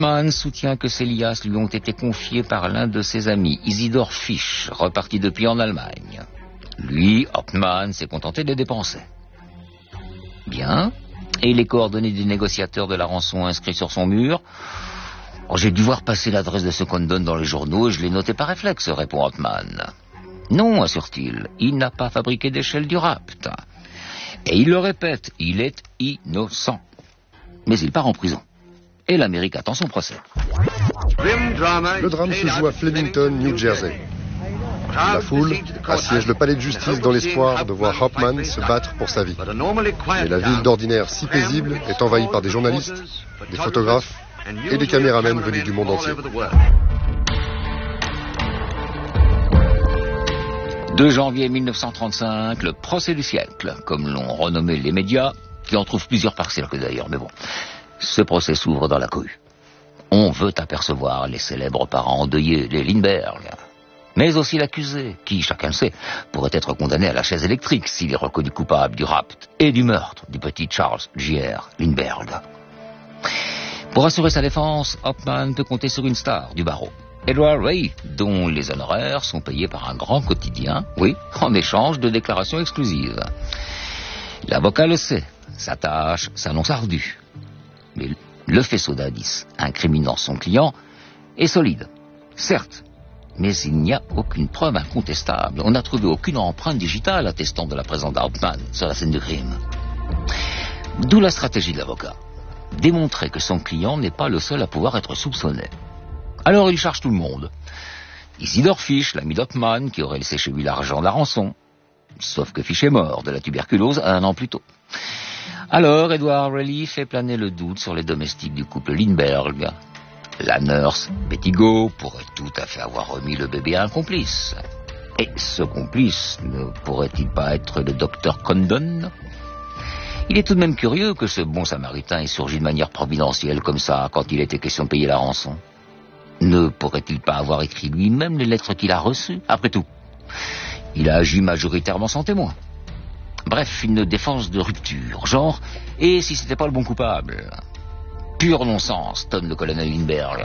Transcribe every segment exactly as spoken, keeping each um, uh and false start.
Hauptmann soutient que ces liasses lui ont été confiées par l'un de ses amis, Isidor Fisch, reparti depuis en Allemagne. Lui, Hauptmann, s'est contenté de les dépenser. Bien. Et les coordonnées du négociateur de la rançon inscrits sur son mur? Oh, j'ai dû voir passer l'adresse de ce qu'on donne dans les journaux et je l'ai noté par réflexe, répond Hauptmann. Non, assure-t-il, il n'a pas fabriqué d'échelle du rapt. Et il le répète, il est innocent. Mais il part en prison. Et l'Amérique attend son procès. Le drame se joue à Flemington, New Jersey. La foule assiège le palais de justice dans l'espoir de voir Hauptmann se battre pour sa vie. Mais la ville d'ordinaire si paisible est envahie par des journalistes, des photographes et des caméramans venus du monde entier. deux janvier mille neuf cent trente-cinq, le procès du siècle, comme l'ont renommé les médias, qui en trouvent plusieurs par cercle d'ailleurs, mais bon. Ce procès s'ouvre dans la cohue. On veut apercevoir les célèbres parents endeuillés, les Lindbergh. Mais aussi l'accusé, qui, chacun le sait, pourrait être condamné à la chaise électrique s'il est reconnu coupable du rapt et du meurtre du petit Charles J R Lindbergh. Pour assurer sa défense, Hauptmann peut compter sur une star du barreau, Edward Ray, dont les honoraires sont payés par un grand quotidien, oui, en échange de déclarations exclusives. L'avocat le sait, sa tâche s'annonce ardue. Mais le faisceau d'indices incriminant son client est solide, certes, mais il n'y a aucune preuve incontestable. On n'a trouvé aucune empreinte digitale attestant de la présence d'Hauptmann sur la scène du crime. D'où la stratégie de l'avocat. Démontrer que son client n'est pas le seul à pouvoir être soupçonné. Alors il charge tout le monde. Isidor Fisch, l'ami d'Hauptmann, qui aurait laissé chez lui l'argent de la rançon. Sauf que Fisch est mort de la tuberculose un an plus tôt. Alors Edward Rayleigh fait planer le doute sur les domestiques du couple Lindbergh. La nurse, Betty Go, pourrait tout à fait avoir remis le bébé à un complice. Et ce complice ne pourrait-il pas être le docteur Condon? Il est tout de même curieux que ce bon samaritain ait surgi de manière providentielle comme ça quand il était question de payer la rançon. Ne pourrait-il pas avoir écrit lui-même les lettres qu'il a reçues? Après tout, il a agi majoritairement sans témoin. Bref, une défense de rupture, genre, et si c'était pas le bon coupable? Pur non-sens, tonne le colonel Lindbergh.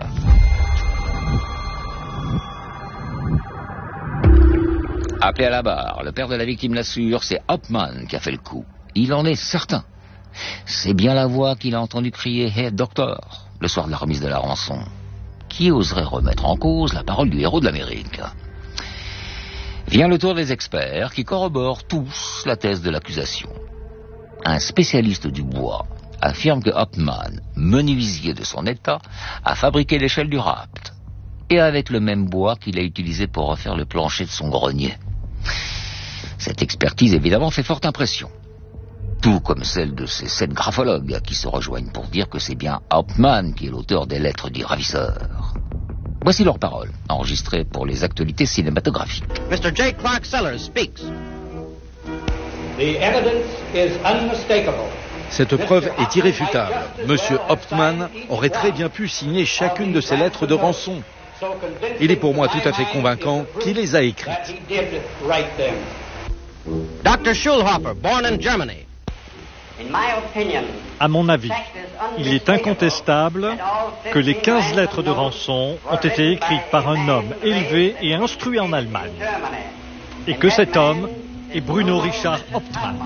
Appelé à la barre, le père de la victime l'assure, c'est Hauptmann qui a fait le coup. Il en est certain. C'est bien la voix qu'il a entendu crier « Hey, docteur !» le soir de la remise de la rançon. Qui oserait remettre en cause la parole du héros de l'Amérique? Vient le tour des experts qui corroborent tous la thèse de l'accusation. Un spécialiste du bois affirme que Hauptmann, menuisier de son état, a fabriqué l'échelle du rapt, et avec le même bois qu'il a utilisé pour refaire le plancher de son grenier. Cette expertise évidemment fait forte impression, tout comme celle de ces sept graphologues qui se rejoignent pour dire que c'est bien Hauptmann qui est l'auteur des lettres du ravisseur. Voici leurs paroles, enregistrées pour les actualités cinématographiques. mister J. Clark Sellers speaks. The evidence is unmistakable. Cette preuve est irréfutable. Monsieur Hauptmann aurait très bien pu signer chacune de ces lettres de rançon. Il est pour moi tout à fait convaincant qu'il les a écrites. docteur Schulhofer, born in Germany. À mon avis, il est incontestable que les quinze lettres de rançon ont été écrites par un homme élevé et instruit en Allemagne, et que cet homme est Bruno Richard Hauptmann.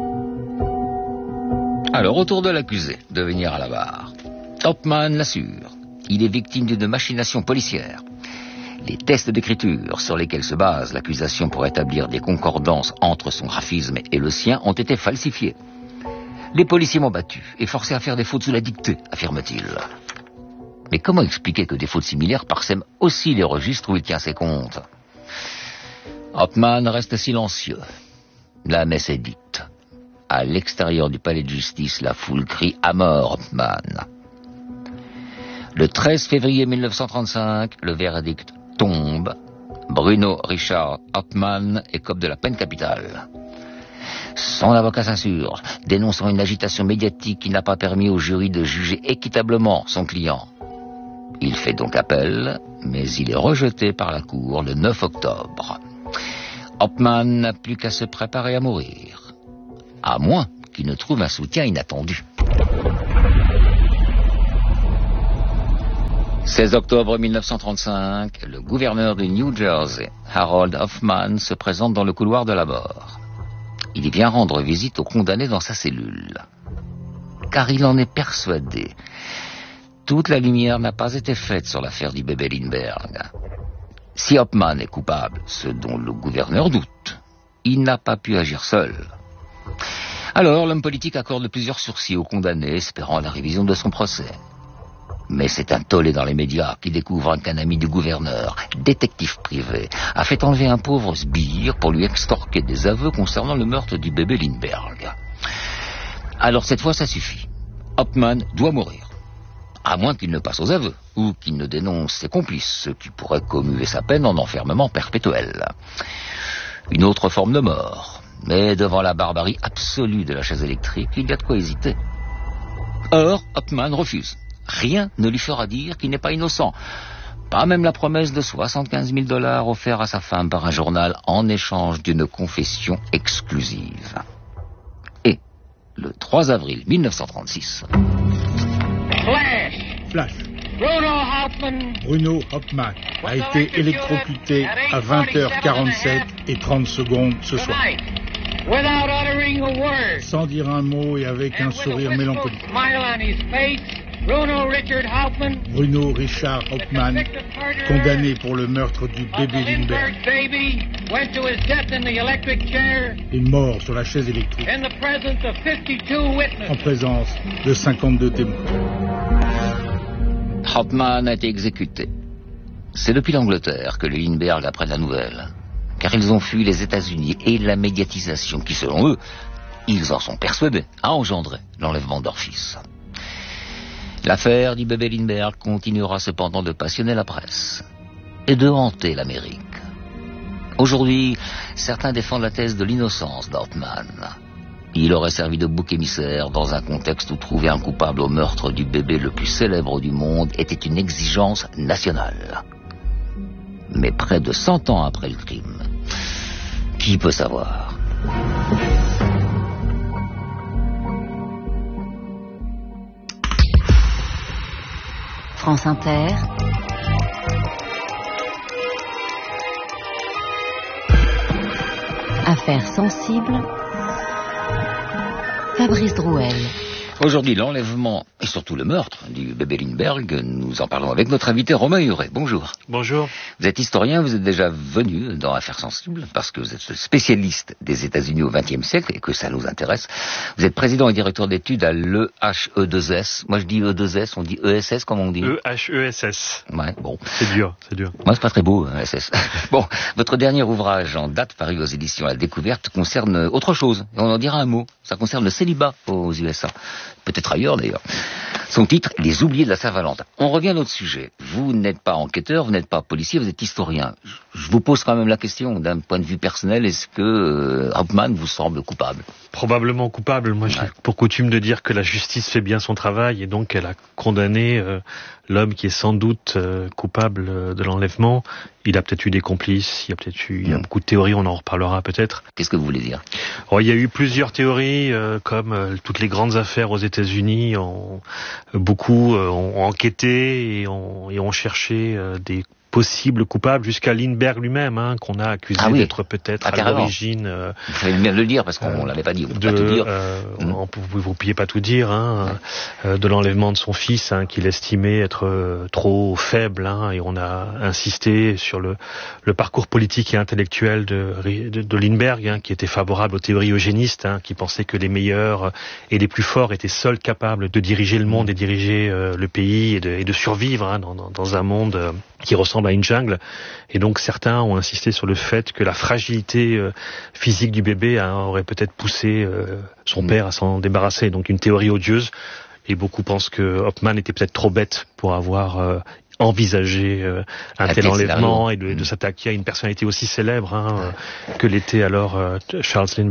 Alors, au tour de l'accusé de venir à la barre. Hauptmann l'assure. Il est victime d'une machination policière. Les tests d'écriture sur lesquels se base l'accusation pour établir des concordances entre son graphisme et le sien ont été falsifiés. Les policiers m'ont battu et forcé à faire des fautes sous la dictée, affirme-t-il. Mais comment expliquer que des fautes similaires parsèment aussi les registres où il tient ses comptes? Hauptmann reste silencieux. La messe est dite. À l'extérieur du palais de justice, la foule crie à mort Hauptmann. Le treize février mille neuf cent trente-cinq, le verdict tombe. Bruno Richard Hauptmann écope de la peine capitale. Son avocat s'insurge, dénonçant une agitation médiatique qui n'a pas permis au jury de juger équitablement son client. Il fait donc appel, mais il est rejeté par la cour le neuf octobre. Hauptmann n'a plus qu'à se préparer à mourir, à moins qu'il ne trouve un soutien inattendu. seize octobre mille neuf cent trente-cinq, le gouverneur du New Jersey, Harold Hoffman, se présente dans le couloir de la mort. Il y vient rendre visite au condamné dans sa cellule. Car il en est persuadé. Toute la lumière n'a pas été faite sur l'affaire du bébé Lindbergh. Si Hoffman est coupable, ce dont le gouverneur doute, il n'a pas pu agir seul. Alors, l'homme politique accorde plusieurs sursis au condamné, espérant la révision de son procès. Mais c'est un tollé dans les médias qui découvre qu'un ami du gouverneur, détective privé, a fait enlever un pauvre sbire pour lui extorquer des aveux concernant le meurtre du bébé Lindbergh. Alors cette fois, ça suffit. Hoffman doit mourir. À moins qu'il ne passe aux aveux, ou qu'il ne dénonce ses complices, ce qui pourrait commuer sa peine en enfermement perpétuel. Une autre forme de mort. Mais devant la barbarie absolue de la chaise électrique, il y a de quoi hésiter. Or, Hoffman refuse. Rien ne lui fera dire qu'il n'est pas innocent. Pas même la promesse de soixante-quinze mille dollars offerte à sa femme par un journal en échange d'une confession exclusive. Et, le trois avril mille neuf cent trente-six... Flash. Flash. Bruno Hoffman. Bruno Hoffman a été électrocuté à vingt heures quarante-sept et trente secondes ce soir. Sans dire un mot et avec un sourire mélancolique. Bruno Richard Hoffman, Bruno Richard Hoffman, condamné pour le meurtre du bébé Lindbergh, est mort sur la chaise électrique en présence de cinquante-deux témoins. Hoffman a été exécuté. C'est depuis l'Angleterre que les Lindbergh apprennent la nouvelle, car ils ont fui les États-Unis et la médiatisation qui, selon eux, ils en sont persuadés, a engendré l'enlèvement de leur fils. L'affaire du bébé Lindbergh continuera cependant de passionner la presse et de hanter l'Amérique. Aujourd'hui, certains défendent la thèse de l'innocence d'Hoffman. Il aurait servi de bouc émissaire dans un contexte où trouver un coupable au meurtre du bébé le plus célèbre du monde était une exigence nationale. Mais près de cent ans après le crime, qui peut savoir ? France Inter. Affaires sensibles. Fabrice Drouel. Aujourd'hui, l'enlèvement et surtout le meurtre du bébé Lindbergh, nous en parlons avec notre invité Romain Huret. Bonjour. Bonjour. Vous êtes historien, vous êtes déjà venu dans Affaires sensibles parce que vous êtes spécialiste des États-Unis au vingtième siècle et que ça nous intéresse. Vous êtes président et directeur d'études à l'E H E deux S. Moi je dis E deux S, on dit E S S, comment on dit ? E H E S S. Ouais, bon. C'est dur, c'est dur. Moi c'est pas très beau, S S. Bon, votre dernier ouvrage en date paru aux éditions La Découverte concerne autre chose. Et on en dira un mot. Ça concerne le célibat aux U S A. Peut-être ailleurs d'ailleurs. Son titre, Les oubliés de la Saint-Valentin. On revient à notre sujet. Vous n'êtes pas enquêteur, vous n'êtes pas policier, vous êtes historien. Je vous pose quand même la question, d'un point de vue personnel, est-ce que euh, Hoffman vous semble coupable ? Probablement coupable. Moi, ouais. J'ai pour coutume de dire que la justice fait bien son travail et donc elle a condamné euh, l'homme qui est sans doute euh, coupable euh, de l'enlèvement. Il a peut-être eu des complices, il y a peut-être eu, il y a beaucoup de théories, on en reparlera peut-être. Qu'est-ce que vous voulez dire ? Alors, il y a eu plusieurs théories, euh, comme euh, toutes les grandes affaires aux États-Unis, ont, euh, beaucoup euh, ont enquêté et ont, et ont cherché euh, des possible coupable jusqu'à Lindbergh lui-même, hein, qu'on a accusé ah oui. d'être peut-être ah, à l'origine. Euh, vous fallait bien le dire parce qu'on euh, l'avait pas dit. De, pas tout dire. Euh, mmh. on, vous ne pouviez pas tout dire. Hein, ouais. euh, de l'enlèvement de son fils, hein, qu'il estimait être euh, trop faible, hein, et on a insisté sur le, le parcours politique et intellectuel de, de, de Lindbergh, hein, qui était favorable aux théories eugénistes, hein, qui pensait que les meilleurs et les plus forts étaient seuls capables de diriger le monde et diriger euh, le pays et de, et de survivre, hein, dans, dans, dans un monde euh, qui ressemble à une jungle. Et donc certains ont insisté sur le fait que la fragilité euh, physique du bébé, hein, aurait peut-être poussé euh, son mmh. père à s'en débarrasser. Donc une théorie odieuse. Et beaucoup pensent que Hoffman était peut-être trop bête pour avoir euh, envisagé euh, un tel enlèvement et de, de s'attaquer à une personnalité aussi célèbre, hein, euh, que l'était alors euh, Charles Lindbergh.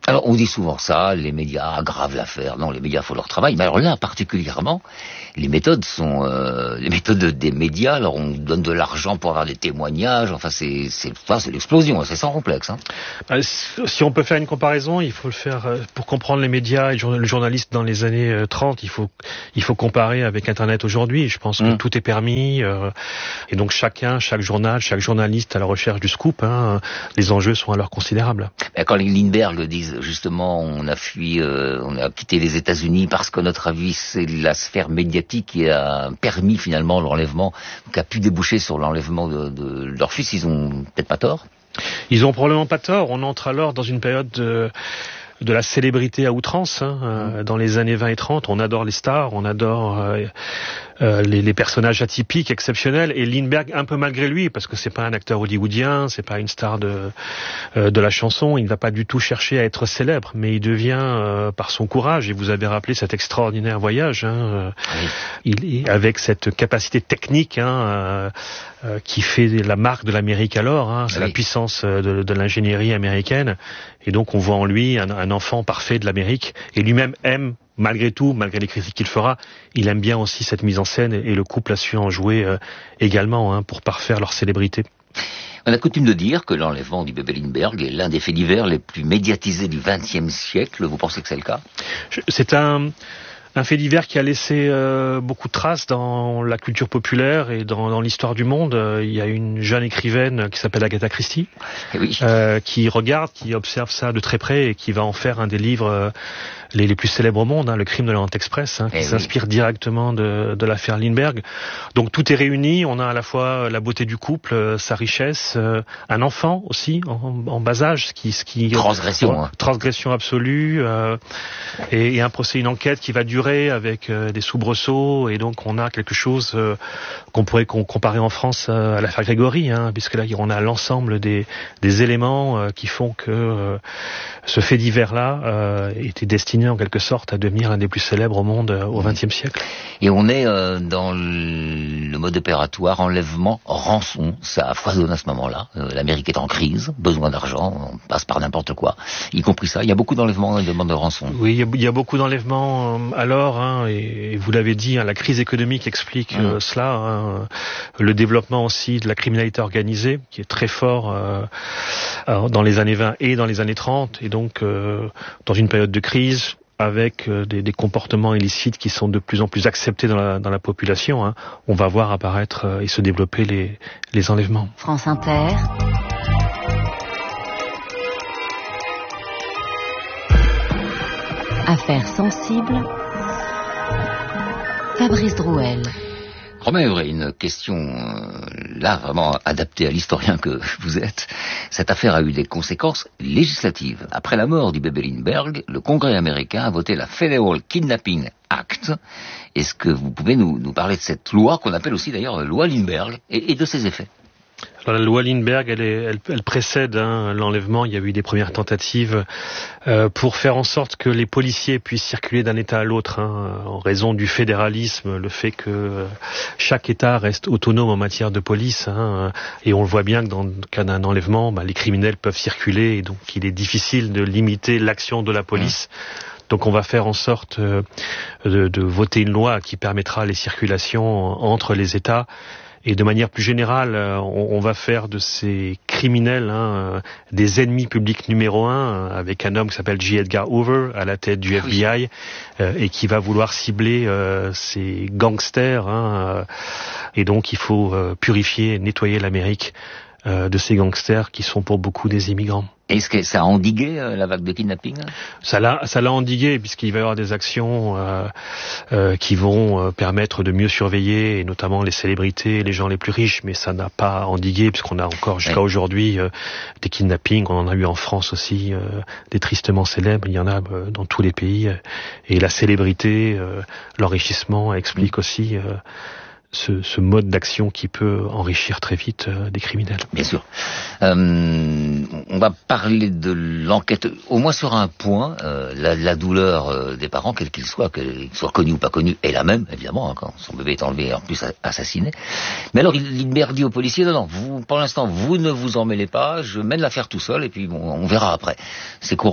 Alors, on dit souvent ça, les médias aggravent l'affaire. Non, les médias font leur travail. Mais alors là, particulièrement, les méthodes sont euh, les méthodes des médias. Alors, on donne de l'argent pour avoir des témoignages. Enfin, c'est c'est ça, c'est l'explosion. C'est sans complexe. Hein. Bah, si on peut faire une comparaison, il faut le faire euh, pour comprendre les médias et le journaliste dans les années euh, trente. Il faut il faut comparer avec Internet aujourd'hui. Je pense que mmh. tout est permis euh, et donc chacun, chaque journal, chaque journaliste à la recherche du scoop. Hein, les enjeux sont alors considérables. Mais quand les Lindbergh le disent. Justement, on a fui, euh, on a quitté les États-Unis parce qu'à notre avis, c'est la sphère médiatique qui a permis finalement l'enlèvement, qui a pu déboucher sur l'enlèvement de, de leur fils. Ils ont peut-être pas tort. Ils ont probablement pas tort. On entre alors dans une période de de la célébrité à outrance, hein, euh, dans les années vingt et trente. On adore les stars, on adore euh, euh, les, les personnages atypiques, exceptionnels, et Lindbergh un peu malgré lui, parce que c'est pas un acteur hollywoodien, c'est pas une star de euh, de la chanson, il ne va pas du tout chercher à être célèbre, mais il devient euh, par son courage, et vous avez rappelé cet extraordinaire voyage, hein, oui. il, avec cette capacité technique, hein, euh, euh, qui fait la marque de l'Amérique alors, hein, c'est oui. la puissance de, de l'ingénierie américaine, et donc on voit en lui un, un enfant parfait de l'Amérique, et lui-même aime, malgré tout, malgré les critiques qu'il fera, il aime bien aussi cette mise en scène, et le couple a su en jouer euh, également, hein, pour parfaire leur célébrité. On a coutume de dire que l'enlèvement du bébé Lindbergh est l'un des faits divers les plus médiatisés du vingtième siècle. Vous pensez que c'est le cas ? C'est un... Un fait divers qui a laissé euh, beaucoup de traces dans la culture populaire et dans, dans l'histoire du monde. Euh, il y a une jeune écrivaine qui s'appelle Agatha Christie, oui. euh, qui regarde, qui observe ça de très près et qui va en faire un des livres euh, les, les plus célèbres au monde, hein, Le Crime de l'Orient Express, hein, qui s'inspire oui. directement de, de l'affaire Lindbergh. Donc tout est réuni. On a à la fois la beauté du couple, euh, sa richesse, euh, un enfant aussi en, en bas âge, ce qui, ce qui transgression, euh, hein. transgression absolue, euh, et, et un procès, une enquête qui va durer avec euh, des soubresauts, et donc on a quelque chose euh, qu'on pourrait comparer en France euh, à l'affaire Grégory, hein, puisque là on a l'ensemble des, des éléments euh, qui font que euh, ce fait divers-là euh, était destiné en quelque sorte à devenir un des plus célèbres au monde euh, au vingtième siècle. Et on est euh, dans le mode opératoire enlèvement, rançon, ça foisonne à ce moment-là. Euh, L'Amérique est en crise, besoin d'argent, on passe par n'importe quoi, y compris ça. Il y a beaucoup d'enlèvements et de demandes de rançon. Oui, il y a, il y a beaucoup d'enlèvements euh, alors. Hein, et, et vous l'avez dit, hein, la crise économique explique mmh. euh, cela. Hein, le développement aussi de la criminalité organisée, qui est très fort euh, dans les années vingt et dans les années trente, et donc euh, dans une période de crise, avec euh, des, des comportements illicites qui sont de plus en plus acceptés dans la, dans la population, hein, on va voir apparaître euh, et se développer les, les enlèvements. France Inter. Affaires sensibles. Fabrice Drouel. Romain Évray, une question euh, là vraiment adaptée à l'historien que vous êtes. Cette affaire a eu des conséquences législatives. Après la mort du bébé Lindbergh, le Congrès américain a voté la Federal Kidnapping Act. Est-ce que vous pouvez nous, nous parler de cette loi qu'on appelle aussi d'ailleurs loi Lindbergh et, et de ses effets ? Alors, la loi Lindbergh, elle, est, elle, elle précède hein, l'enlèvement. Il y a eu des premières tentatives euh, pour faire en sorte que les policiers puissent circuler d'un État à l'autre, hein, en raison du fédéralisme, le fait que euh, chaque État reste autonome en matière de police. Hein, et on le voit bien que dans le cas d'un enlèvement, bah, les criminels peuvent circuler, et donc il est difficile de limiter l'action de la police. Mmh. Donc on va faire en sorte euh, de, de voter une loi qui permettra les circulations entre les États. Et de manière plus générale, on, on va faire de ces criminels hein, des ennemis publics numéro un, avec un homme qui s'appelle J. Edgar Hoover à la tête du F B I, euh, et qui va vouloir cibler euh, ces gangsters. Hein, euh, et donc il faut euh, purifier, nettoyer l'Amérique euh, de ces gangsters qui sont pour beaucoup des immigrants. Est-ce que ça a endigué euh, la vague de kidnapping ? Ça l'a, ça l'a endigué, puisqu'il va y avoir des actions euh, euh, qui vont euh, permettre de mieux surveiller, et notamment les célébrités, les gens les plus riches, mais ça n'a pas endigué, puisqu'on a encore jusqu'à oui. aujourd'hui euh, des kidnappings, on en a eu en France aussi, euh, des tristement célèbres, il y en a euh, dans tous les pays, et la célébrité, euh, l'enrichissement explique aussi... Euh, Ce, ce mode d'action qui peut enrichir très vite euh, des criminels. Bien sûr. Euh, on va parler de l'enquête, au moins sur un point, euh, la, la douleur euh, des parents, quel qu'il soit, qu'il soit connu ou pas connu, est la même, évidemment, hein, quand son bébé est enlevé et en plus assassiné. Mais alors, Lindbergh dit aux policiers, non, non, vous, pour l'instant, vous ne vous en mêlez pas, je mène l'affaire tout seul, et puis bon, on verra après. C'est courant, ça ?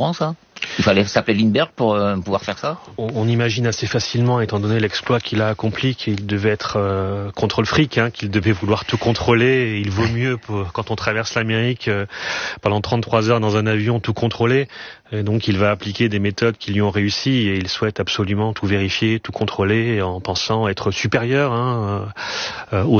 Il fallait s'appeler Lindbergh pour euh, pouvoir faire ça. On, on imagine assez facilement, étant donné l'exploit qu'il a accompli, qu'il devait être euh, contre le fric, hein, qu'il devait vouloir tout contrôler. Et il vaut mieux, pour, quand on traverse l'Amérique, euh, pendant trente-trois heures dans un avion, tout contrôler. Et donc il va appliquer des méthodes qui lui ont réussi et il souhaite absolument tout vérifier, tout contrôler, en pensant être supérieur hein, euh, aux